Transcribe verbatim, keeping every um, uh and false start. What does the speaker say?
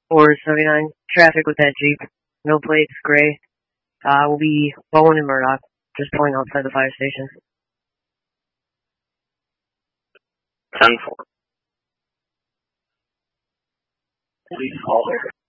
four seventy-nine. Traffic with that Jeep. No plates, gray. Uh, we'll be Bowen and Murdoch. Just pulling outside the fire station. ten four. Please call her.